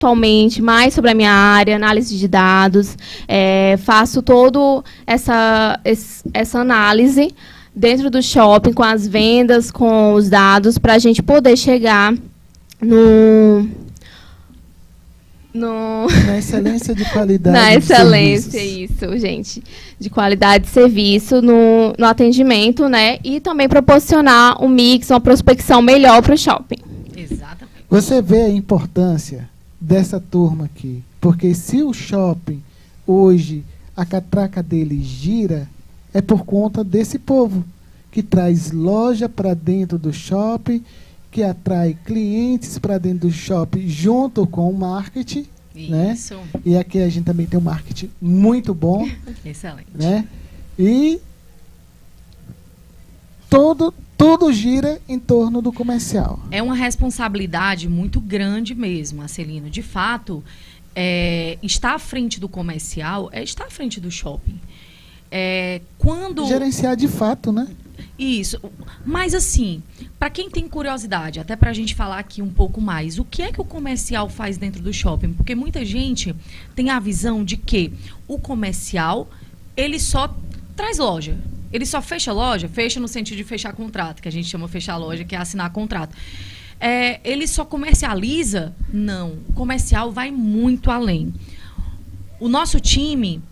atualmente mais sobre a minha área, análise de dados, faço toda essa análise dentro do shopping, com as vendas, com os dados, para a gente poder chegar na excelência de qualidade na excelência, serviços. isso, gente, de qualidade de serviço no atendimento, né? E também proporcionar um mix, uma prospecção melhor para o shopping. Exatamente. Você vê a importância dessa turma aqui, porque se o shopping hoje a catraca dele gira, é por conta desse povo que traz loja para dentro do shopping, que atrai clientes para dentro do shopping junto com o marketing. Isso. Né? E aqui a gente também tem um marketing muito bom. Excelente. Né? E tudo gira em torno do comercial. É uma responsabilidade muito grande mesmo, Arcelino. De fato, estar à frente do comercial é estar à frente do shopping. Quando... Gerenciar de fato, né? Isso. Mas assim, para quem tem curiosidade, até para a gente falar aqui um pouco mais, o que é que o comercial faz dentro do shopping? Porque muita gente tem a visão de que o comercial, ele só traz loja. Ele só fecha loja, fecha no sentido de fechar contrato, que a gente chama fechar loja, que é assinar contrato. Ele só comercializa? Não. O comercial vai muito além. O nosso time...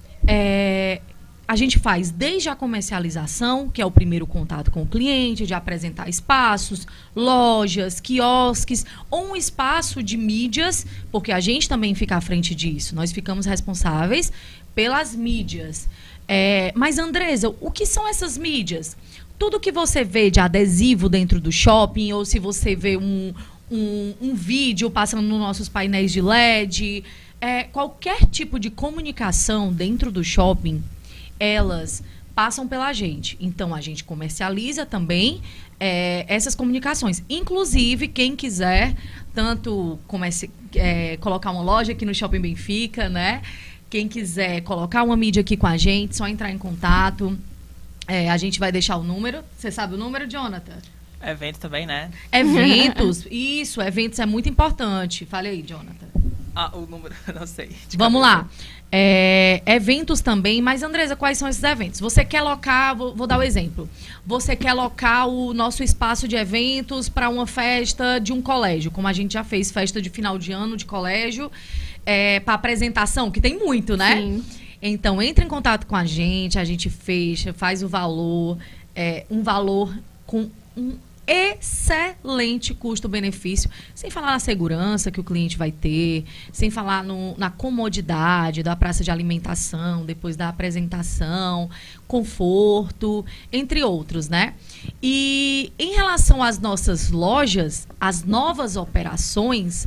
A gente faz desde a comercialização, que é o primeiro contato com o cliente, de apresentar espaços, lojas, quiosques, ou um espaço de mídias, porque a gente também fica à frente disso. Nós ficamos responsáveis pelas mídias. Mas, Andresa, o que são essas mídias? Tudo que você vê de adesivo dentro do shopping, ou se você vê um vídeo passando nos nossos painéis de LED, qualquer tipo de comunicação dentro do shopping, elas passam pela gente. Então, a gente comercializa também essas comunicações. Inclusive, quem quiser tanto colocar uma loja aqui no Shopping Benfica, né? Quem quiser colocar uma mídia aqui com a gente, só entrar em contato. A gente vai deixar o número. Você sabe o número, Jonathan? Eventos também, né? Eventos. Isso, eventos é muito importante. Fale aí, Jonathan. O número, não sei. Vamos lá. Eventos também, mas Andresa, quais são esses eventos? Você quer alocar, vou dar o exemplo, você quer alocar o nosso espaço de eventos para uma festa de um colégio, como a gente já fez festa de final de ano de colégio, para apresentação, que tem muito, né? Sim. Então, entre em contato com a gente fecha, faz o valor, um valor com um excelente custo-benefício, sem falar na segurança que o cliente vai ter, sem falar na comodidade da praça de alimentação, depois da apresentação, conforto, entre outros, né? E em relação às nossas lojas, as novas operações,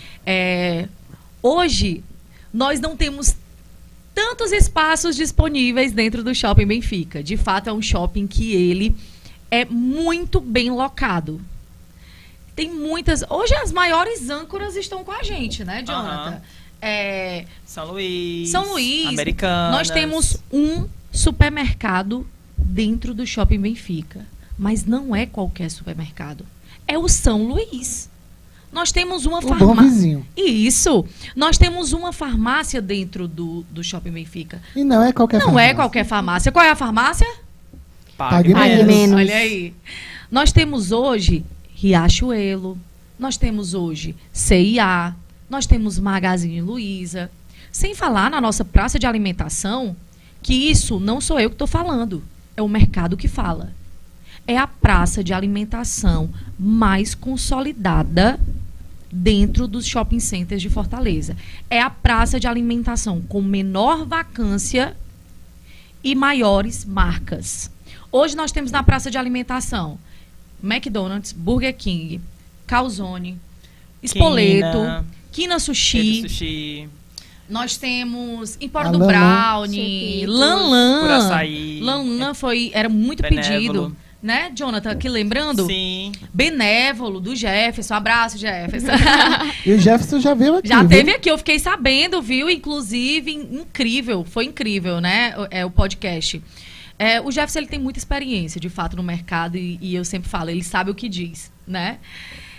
hoje nós não temos tantos espaços disponíveis dentro do Shopping Benfica. De fato, é um shopping que ele é muito bem locado. Tem muitas... Hoje as maiores âncoras estão com a gente, né, Jonathan? São Luís. Americanas. Nós temos um supermercado dentro do Shopping Benfica. Mas não é qualquer supermercado. É o São Luís. Nós temos uma farmácia. Bom vizinho. Isso. Nós temos uma farmácia dentro do Shopping Benfica. E não é qualquer farmácia. Não é qualquer farmácia. Qual é a farmácia? Pague menos. menos. Olha aí. Nós temos hoje Riachuelo, nós temos hoje CIA, nós temos Magazine Luiza. Sem falar na nossa praça de alimentação, que isso não sou eu que estou falando, é o mercado que fala. É a praça de alimentação mais consolidada dentro dos shopping centers de Fortaleza. É a praça de alimentação com menor vacância e maiores marcas. Hoje nós temos na praça de alimentação McDonald's, Burger King, Calzone, Spoleto, Quina Sushi. Nós temos Empório do Brownie, Lanlan. Lanlan era muito Benévolo. pedido. Né, Jonathan? Aqui lembrando? Sim. Benévolo, do Jefferson. Abraço, Jefferson. E o Jefferson já veio aqui. Já viu? teve aqui, eu fiquei sabendo, viu? Inclusive, incrível, foi incrível, né? O podcast. O Jefferson, ele tem muita experiência, de fato, no mercado, e eu sempre falo, ele sabe o que diz, né?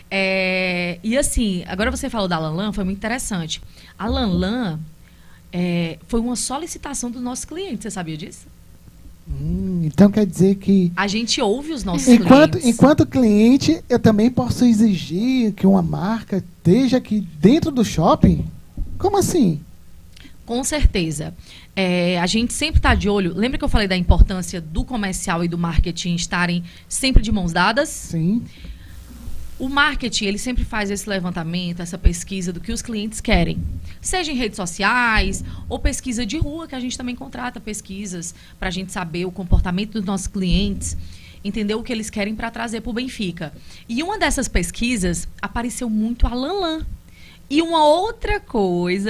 E assim, agora você falou da Lanlan, foi muito interessante. A Lanlan foi uma solicitação dos nossos clientes, você sabia disso? Então quer dizer que a gente ouve os nossos clientes. Enquanto cliente, eu também posso exigir que uma marca esteja aqui dentro do shopping? Como assim? Com certeza. A gente sempre está de olho. Lembra que eu falei da importância do comercial e do marketing estarem sempre de mãos dadas? Sim. O marketing, ele sempre faz esse levantamento, essa pesquisa do que os clientes querem. Seja em redes sociais ou pesquisa de rua, que a gente também contrata pesquisas para a gente saber o comportamento dos nossos clientes, entender o que eles querem para trazer para o Benfica. E uma dessas pesquisas apareceu muito a Lanlan. E uma outra coisa...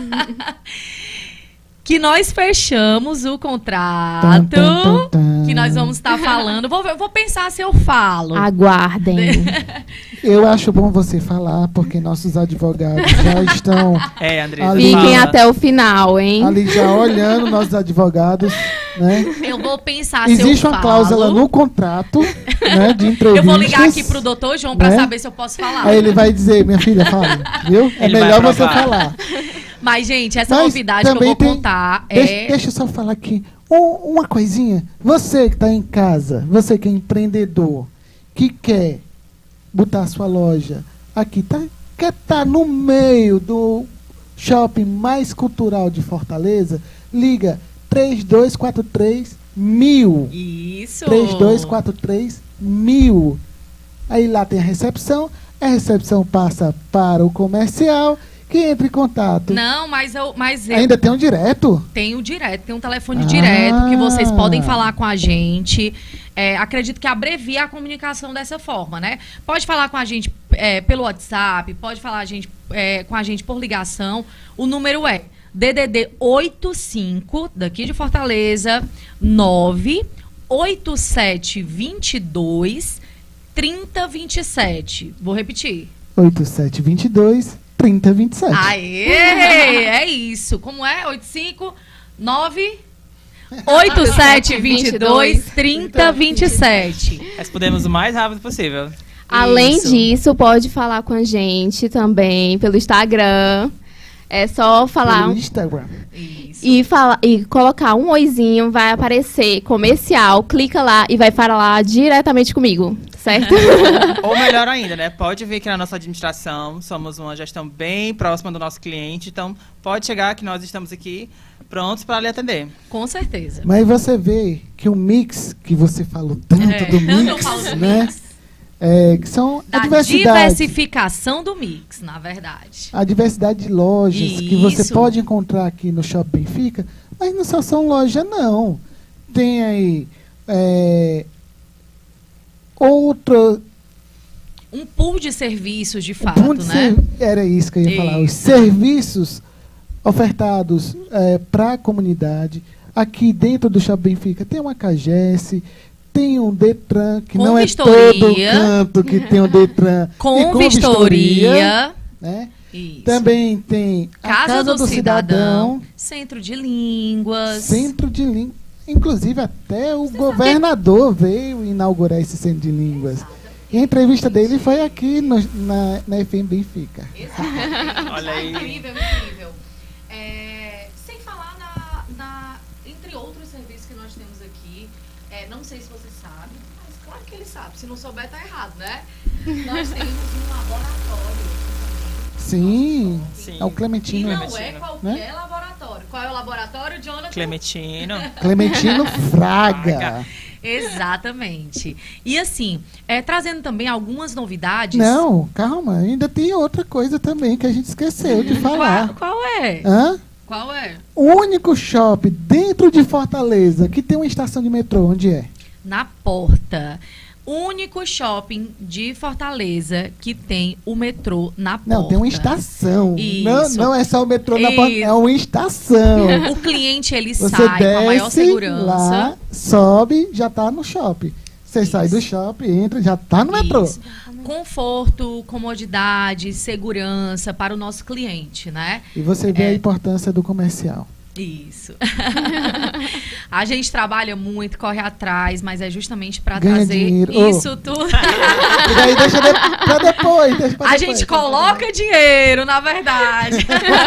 que nós fechamos o contrato, que nós vamos estar falando. Vou pensar se eu falo. Aguardem. Eu acho bom você falar, porque nossos advogados já estão... Fiquem até o final, hein? Ali já olhando nossos advogados, né? Eu vou pensar se eu falo. Existe uma cláusula no contrato, né, de entrevistas. Eu vou ligar aqui pro doutor João para saber se eu posso falar. Aí ele vai dizer, minha filha, fala, viu? É melhor você falar. Mas, gente, essa novidade que eu vou contar Deixa eu só falar aqui. Uma coisinha. Você que está em casa, você que é empreendedor, que quer botar a sua loja aqui, quer estar no meio do shopping mais cultural de Fortaleza, liga 3243-1000. Isso! 3243-1000. Aí lá tem a recepção passa para o comercial, que entra em contato. Não, mas eu... Ainda tem um direto? Tem um direto, tem um telefone direto que vocês podem falar com a gente. Acredito que abrevia a comunicação dessa forma, né? Pode falar com a gente pelo WhatsApp, pode falar com a gente por ligação. O número é DDD 85, daqui de Fortaleza, 98722 3027. Vou repetir. 8722 3027. Aê! É isso. Como é? 859 8722 3027. Respondemos o mais rápido possível. Além disso, pode falar com a gente também pelo Instagram. É só falar. Pelo Instagram. E colocar um oizinho, vai aparecer comercial, clica lá e vai falar diretamente comigo, certo? Ou melhor ainda, né? Pode vir aqui na nossa administração, somos uma gestão bem próxima do nosso cliente, então pode chegar que nós estamos aqui prontos para lhe atender. Com certeza. Mas você vê que o mix, que você falou tanto do mix, né? Que são a diversificação do mix, na verdade. A diversidade de lojas que você pode encontrar aqui no Shopping Benfica, mas não só são lojas, não. Tem aí outro... Um pool de serviços, de fato, né? Era isso que eu ia falar. Os serviços ofertados para a comunidade. Aqui dentro do Shopping Benfica tem uma CAGES, tem um Detran, que não é todo canto que tem um Detran. Com vistoria. Né? Também tem a Casa do Cidadão. Centro de Línguas. Inclusive, até o governador veio inaugurar esse centro de línguas. E a entrevista dele foi aqui na FM Benfica. Olha aí. Incrível. Sem falar entre outros serviços que nós temos aqui, não sei se você sabe, mas claro que ele sabe. Se não souber, tá errado, né? Nós temos um laboratório. Sim. É o Clementino. E não é qualquer laboratório. Qual é o laboratório, Jonathan? Clementino Fraga. Exatamente. E assim, trazendo também algumas novidades. Não, calma. Ainda tem outra coisa também que a gente esqueceu de falar. Qual é? Qual é? O único shopping dentro de Fortaleza que tem uma estação de metrô, onde é? Na Porta. Único shopping de Fortaleza que tem o metrô na porta. Não, tem uma estação. Isso. Não é só o metrô na porta, é uma estação. O cliente, ele sai com a maior segurança. Lá, sobe, já está no shopping. Você sai do shopping, entra, já está no metrô. Conforto, comodidade, segurança para o nosso cliente, né? E você vê a importância do comercial. Isso. A gente trabalha muito, corre atrás, mas é justamente para Ganha trazer dinheiro. isso tudo. E daí deixa pra depois. Deixa pra A depois. gente coloca dinheiro, na verdade.